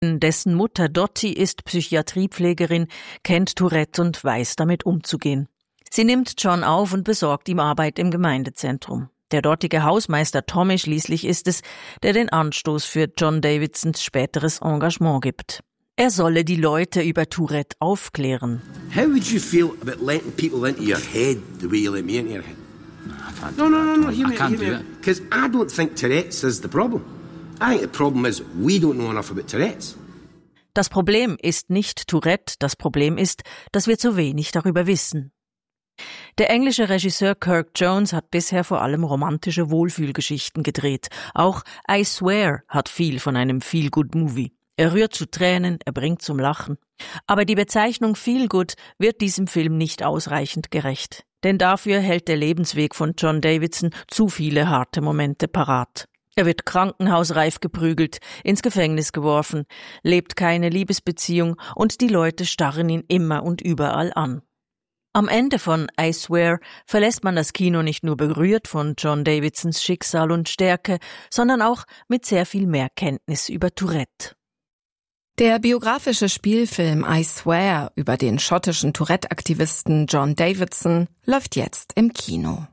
Dessen Mutter Dottie ist Psychiatriepflegerin, kennt Tourette und weiß damit umzugehen. Sie nimmt John auf und besorgt ihm Arbeit im Gemeindezentrum. Der dortige Hausmeister Tommy schließlich ist es, der den Anstoß für John Davidsons späteres Engagement gibt. Er solle die Leute über Tourette aufklären. How would you feel about letting people into your head the way you let me into your head? No. I can't do it. Because I don't think Tourette's is the problem. I think the problem is we don't know enough about Tourette's. Das Problem ist nicht Tourette, das Problem ist, dass wir zu wenig darüber wissen. Der englische Regisseur Kirk Jones hat bisher vor allem romantische Wohlfühlgeschichten gedreht. Auch I Swear hat viel von einem Feel-Good-Movie. Er rührt zu Tränen, er bringt zum Lachen. Aber die Bezeichnung Feel-Good wird diesem Film nicht ausreichend gerecht. Denn dafür hält der Lebensweg von John Davidson zu viele harte Momente parat. Er wird krankenhausreif geprügelt, ins Gefängnis geworfen, lebt keine Liebesbeziehung und die Leute starren ihn immer und überall an. Am Ende von I Swear verlässt man das Kino nicht nur berührt von John Davidsons Schicksal und Stärke, sondern auch mit sehr viel mehr Kenntnis über Tourette. Der biografische Spielfilm I Swear über den schottischen Tourette-Aktivisten John Davidson läuft jetzt im Kino.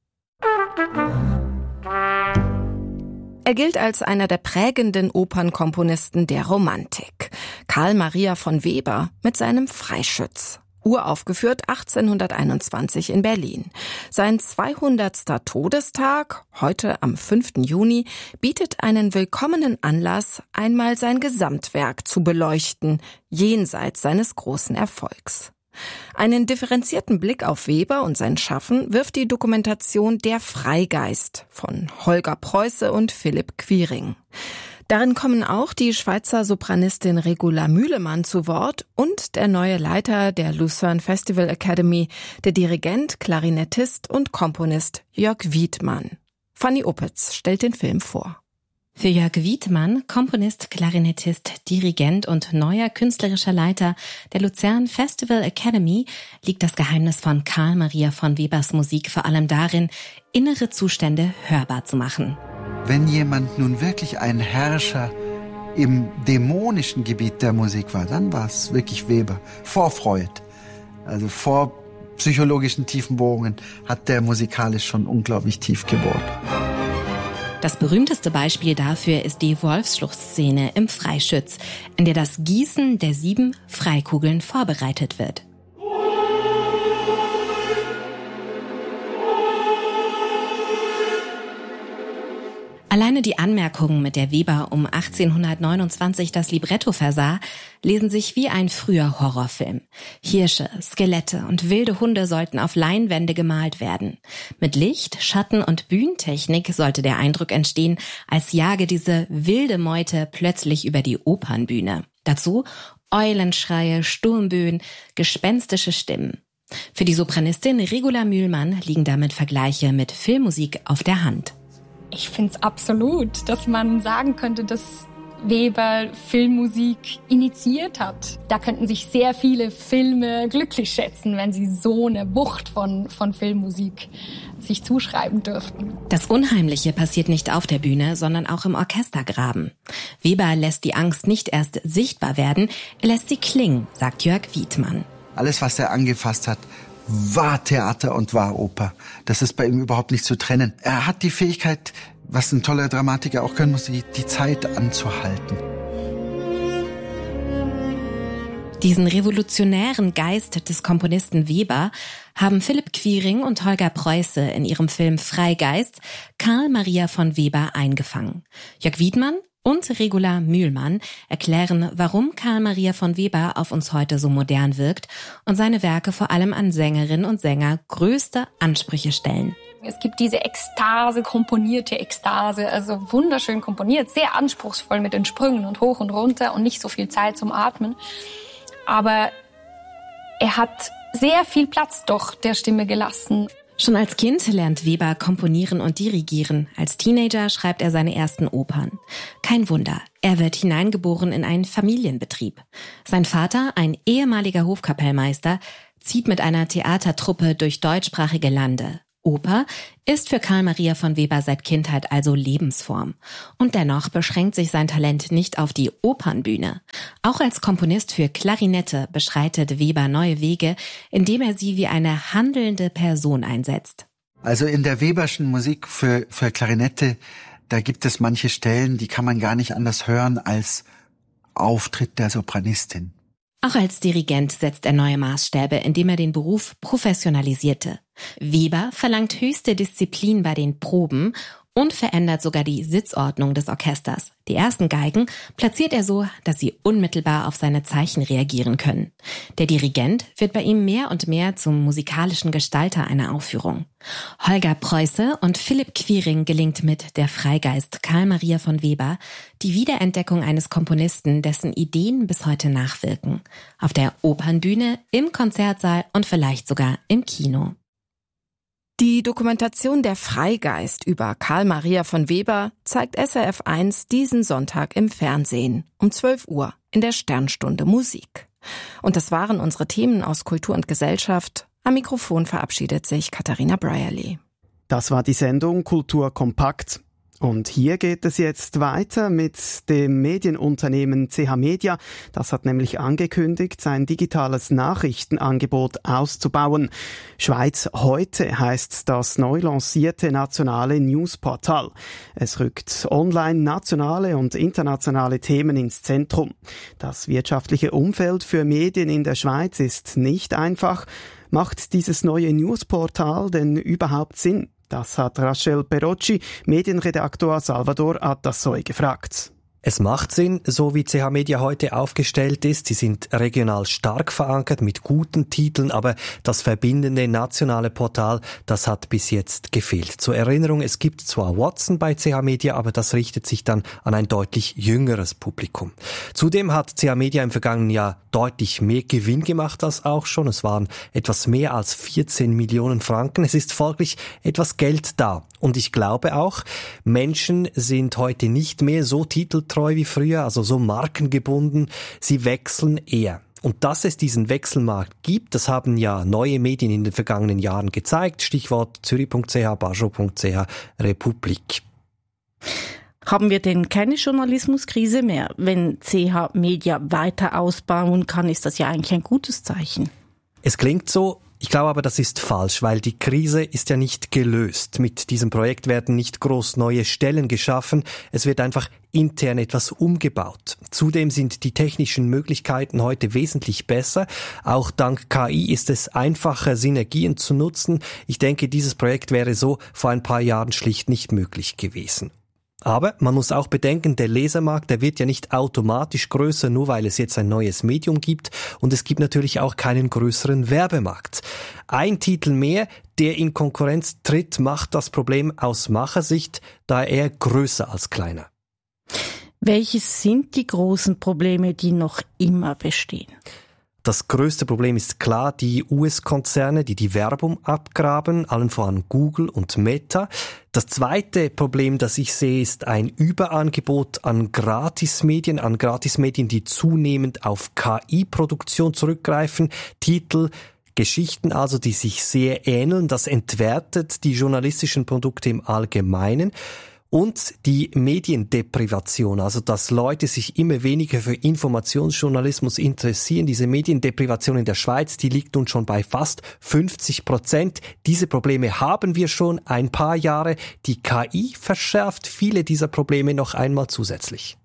Er gilt als einer der prägenden Opernkomponisten der Romantik. Karl Maria von Weber mit seinem Freischütz. Uraufgeführt 1821 in Berlin. Sein 200. Todestag, heute am 5. Juni, bietet einen willkommenen Anlass, einmal sein Gesamtwerk zu beleuchten, jenseits seines großen Erfolgs. Einen differenzierten Blick auf Weber und sein Schaffen wirft die Dokumentation Der Freigeist von Holger Preuße und Philipp Quiring. Darin kommen auch die Schweizer Sopranistin Regula Mühlemann zu Wort und der neue Leiter der Lucerne Festival Academy, der Dirigent, Klarinettist und Komponist Jörg Wiedmann. Fanny Opitz stellt den Film vor. Für Jörg Wiedmann, Komponist, Klarinettist, Dirigent und neuer künstlerischer Leiter der Lucerne Festival Academy, liegt das Geheimnis von Karl Maria von Webers Musik vor allem darin, innere Zustände hörbar zu machen. Wenn jemand nun wirklich ein Herrscher im dämonischen Gebiet der Musik war, dann war es wirklich Weber. Vor Freud, also vor psychologischen Tiefenbohrungen, hat der musikalisch schon unglaublich tief gebohrt. Das berühmteste Beispiel dafür ist die Wolfsschluchtszene im Freischütz, in der das Gießen der 7 Freikugeln vorbereitet wird. Alleine die Anmerkungen, mit der Weber um 1829 das Libretto versah, lesen sich wie ein früher Horrorfilm. Hirsche, Skelette und wilde Hunde sollten auf Leinwände gemalt werden. Mit Licht, Schatten und Bühnentechnik sollte der Eindruck entstehen, als jage diese wilde Meute plötzlich über die Opernbühne. Dazu Eulenschreie, Sturmböen, gespenstische Stimmen. Für die Sopranistin Regula Mühlmann liegen damit Vergleiche mit Filmmusik auf der Hand. Ich finde es absolut, dass man sagen könnte, dass Weber Filmmusik initiiert hat. Da könnten sich sehr viele Filme glücklich schätzen, wenn sie so eine Wucht von Filmmusik sich zuschreiben dürften. Das Unheimliche passiert nicht auf der Bühne, sondern auch im Orchestergraben. Weber lässt die Angst nicht erst sichtbar werden, er lässt sie klingen, sagt Jörg Wiedmann. Alles, was er angefasst hat, war Theater und war Oper. Das ist bei ihm überhaupt nicht zu trennen. Er hat die Fähigkeit, was ein toller Dramatiker auch können muss, die Zeit anzuhalten. Diesen revolutionären Geist des Komponisten Weber haben Philipp Quiring und Holger Preuße in ihrem Film Freigeist Karl Maria von Weber eingefangen. Jörg Wiedmann und Regula Mühlmann erklären, warum Karl Maria von Weber auf uns heute so modern wirkt und seine Werke vor allem an Sängerinnen und Sänger größte Ansprüche stellen. Es gibt diese Ekstase, komponierte Ekstase, also wunderschön komponiert, sehr anspruchsvoll mit den Sprüngen und hoch und runter und nicht so viel Zeit zum Atmen. Aber er hat sehr viel Platz doch der Stimme gelassen. Schon als Kind lernt Weber komponieren und dirigieren. Als Teenager schreibt er seine ersten Opern. Kein Wunder, er wird hineingeboren in einen Familienbetrieb. Sein Vater, ein ehemaliger Hofkapellmeister, zieht mit einer Theatertruppe durch deutschsprachige Lande. Oper ist für Carl Maria von Weber seit Kindheit also Lebensform. Und dennoch beschränkt sich sein Talent nicht auf die Opernbühne. Auch als Komponist für Klarinette beschreitet Weber neue Wege, indem er sie wie eine handelnde Person einsetzt. Also in der Weberschen Musik für Klarinette, da gibt es manche Stellen, die kann man gar nicht anders hören als Auftritt der Sopranistin. Auch als Dirigent setzt er neue Maßstäbe, indem er den Beruf professionalisierte. Weber verlangt höchste Disziplin bei den Proben und verändert sogar die Sitzordnung des Orchesters. Die ersten Geigen platziert er so, dass sie unmittelbar auf seine Zeichen reagieren können. Der Dirigent wird bei ihm mehr und mehr zum musikalischen Gestalter einer Aufführung. Holger Preuße und Philipp Quiring gelingt mit Der Freigeist Carl Maria von Weber die Wiederentdeckung eines Komponisten, dessen Ideen bis heute nachwirken. Auf der Opernbühne, im Konzertsaal und vielleicht sogar im Kino. Die Dokumentation Der Freigeist über Carl Maria von Weber zeigt SRF 1 diesen Sonntag im Fernsehen um 12 Uhr in der Sternstunde Musik. Und das waren unsere Themen aus Kultur und Gesellschaft. Am Mikrofon verabschiedet sich Katharina Brierley. Das war die Sendung Kultur kompakt. Und hier geht es jetzt weiter mit dem Medienunternehmen CH Media. Das hat nämlich angekündigt, sein digitales Nachrichtenangebot auszubauen. Schweiz heute heißt das neu lancierte nationale Newsportal. Es rückt online nationale und internationale Themen ins Zentrum. Das wirtschaftliche Umfeld für Medien in der Schweiz ist nicht einfach. Macht dieses neue Newsportal denn überhaupt Sinn? Das hat Rachel Perocci, Medienredaktor Salvador Atassoy, gefragt. Es macht Sinn, so wie CH Media heute aufgestellt ist. Sie sind regional stark verankert mit guten Titeln, aber das verbindende nationale Portal, das hat bis jetzt gefehlt. Zur Erinnerung, es gibt zwar Watson bei CH Media, aber das richtet sich dann an ein deutlich jüngeres Publikum. Zudem hat CH Media im vergangenen Jahr deutlich mehr Gewinn gemacht als auch schon. Es waren etwas mehr als 14 Millionen Franken. Es ist folglich etwas Geld da. Und ich glaube auch, Menschen sind heute nicht mehr so titeltreu wie früher, also so markengebunden. Sie wechseln eher. Und dass es diesen Wechselmarkt gibt, das haben ja neue Medien in den vergangenen Jahren gezeigt. Stichwort Zürich.ch, Basel.ch, Republik. Haben wir denn keine Journalismuskrise mehr? Wenn CH Media weiter ausbauen kann, ist das ja eigentlich ein gutes Zeichen. Es klingt so. Ich glaube aber, das ist falsch, weil die Krise ist ja nicht gelöst. Mit diesem Projekt werden nicht groß neue Stellen geschaffen. Es wird einfach intern etwas umgebaut. Zudem sind die technischen Möglichkeiten heute wesentlich besser. Auch dank KI ist es einfacher, Synergien zu nutzen. Ich denke, dieses Projekt wäre so vor ein paar Jahren schlicht nicht möglich gewesen. Aber man muss auch bedenken, der Lesermarkt, der wird ja nicht automatisch größer, nur weil es jetzt ein neues Medium gibt. Und es gibt natürlich auch keinen größeren Werbemarkt. Ein Titel mehr, der in Konkurrenz tritt, macht das Problem aus Machersicht daher eher größer als kleiner. Welches sind die großen Probleme, die noch immer bestehen? Das größte Problem ist klar die US-Konzerne, die die Werbung abgraben, allen voran Google und Meta. Das zweite Problem, das ich sehe, ist ein Überangebot an Gratismedien, die zunehmend auf KI-Produktion zurückgreifen. Titel, Geschichten also, die sich sehr ähneln. Das entwertet die journalistischen Produkte im Allgemeinen. Und die Mediendeprivation, also dass Leute sich immer weniger für Informationsjournalismus interessieren. Diese Mediendeprivation in der Schweiz, die liegt nun schon bei fast 50%. Diese Probleme haben wir schon ein paar Jahre. Die KI verschärft viele dieser Probleme noch einmal zusätzlich.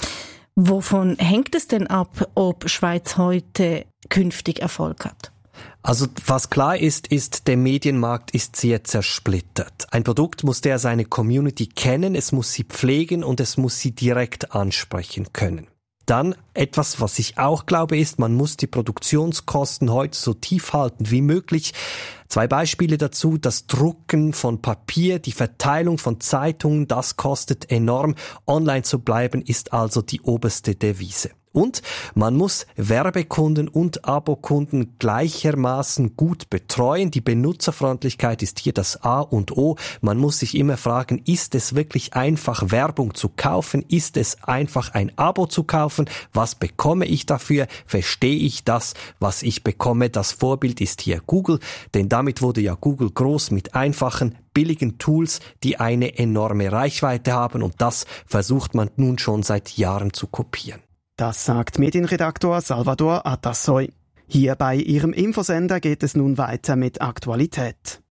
Wovon hängt es denn ab, ob Schweiz heute künftig Erfolg hat? Also was klar ist, der Medienmarkt ist sehr zersplittert. Ein Produkt muss seine Community kennen, es muss sie pflegen und es muss sie direkt ansprechen können. Dann etwas, was ich auch glaube, ist, man muss die Produktionskosten heute so tief halten wie möglich. 2 Beispiele dazu: Das Drucken von Papier, die Verteilung von Zeitungen, das kostet enorm. Online zu bleiben ist also die oberste Devise. Und man muss Werbekunden und Abokunden gleichermaßen gut betreuen. Die Benutzerfreundlichkeit ist hier das A und O. Man muss sich immer fragen, ist es wirklich einfach, Werbung zu kaufen? Ist es einfach, ein Abo zu kaufen? Was bekomme ich dafür? Verstehe ich das, was ich bekomme? Das Vorbild ist hier Google, denn damit wurde ja Google groß mit einfachen, billigen Tools, die eine enorme Reichweite haben, und das versucht man nun schon seit Jahren zu kopieren. Das sagt Medienredaktor Salvador Atassoy. Hier bei Ihrem Infosender geht es nun weiter mit Aktualität.